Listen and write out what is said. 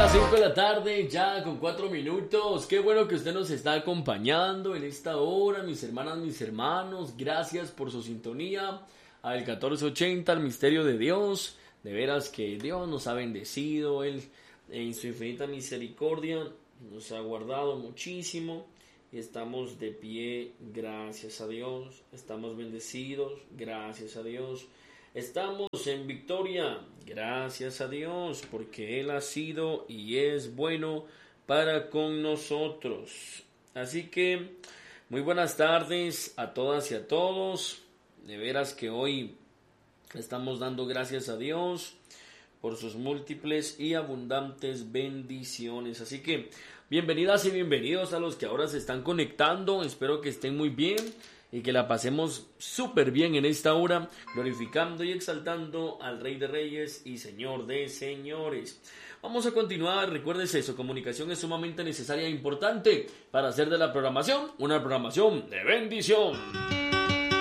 las 5 de la tarde, ya con 4 minutos. Qué bueno que usted nos está acompañando en esta hora, mis hermanas, mis hermanos. Gracias por su sintonía al 1480, al Misterio de Dios. De veras que Dios nos ha bendecido. Él, en su infinita misericordia, nos ha guardado muchísimo. Y estamos de pie, gracias a Dios. Estamos bendecidos, gracias a Dios. Estamos en victoria, gracias a Dios, porque Él ha sido y es bueno para con nosotros. Así que, muy buenas tardes a todas y a todos. De veras que hoy estamos dando gracias a Dios por sus múltiples y abundantes bendiciones. Así que, bienvenidas y bienvenidos a los que ahora se están conectando. Espero que estén muy bien y que la pasemos súper bien en esta hora, glorificando y exaltando al Rey de Reyes y Señor de Señores. Vamos a continuar. Recuérdese, su comunicación es sumamente necesaria e importante para hacer de la programación una programación de bendición.